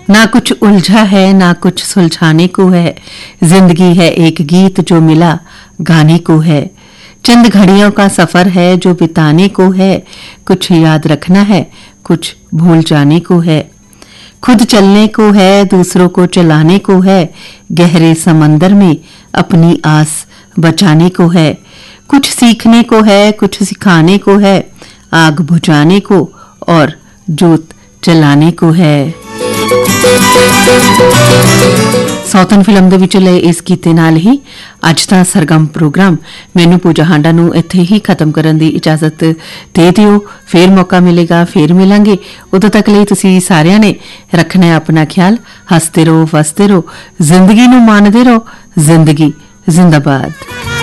ना कुछ उलझा है ना कुछ सुलझाने को है, जिंदगी है एक गीत जो मिला गाने को है। चंद घड़ियों का सफर है जो बिताने को है, कुछ याद रखना है कुछ भूल जाने को है। खुद चलने को है दूसरों को चलाने को है, गहरे समंदर में अपनी आस बचाने को है। कुछ सीखने को है कुछ सिखाने को है, आग बुझाने को और जोत जलाने को है। ਸੌਤਨ ਫਿਲਮ ਦੇ ਵਿੱਚ ਲਏ ਇਸ ਗੀਤੇ ਨਾਲ ਹੀ ਅੱਜ ਦਾ ਸਰਗਮ ਪ੍ਰੋਗਰਾਮ ਮੈਨੂੰ ਪੂਜਾ ਹਾਂਡਾ ਨੂੰ ਇੱਥੇ ਹੀ ਖਤਮ ਕਰਨ ਦੀ ਇਜਾਜ਼ਤ ਦੇ ਦਿਓ। ਫੇਰ ਮੌਕਾ ਮਿਲੇਗਾ, ਫੇਰ ਮਿਲਾਂਗੇ। ਉਦੋਂ ਤੱਕ ਲਈ ਤੁਸੀਂ ਸਾਰਿਆਂ ਨੇ ਰੱਖਣਾ ਹੈ ਆਪਣਾ ਖਿਆਲ। ਹੱਸਦੇ ਰਹੋ, ਵਸਦੇ ਰਹੋ, ਜ਼ਿੰਦਗੀ ਨੂੰ ਮਾਣਦੇ ਰਹੋ। ਜ਼ਿੰਦਗੀ ਜ਼ਿੰਦਾਬਾਦ।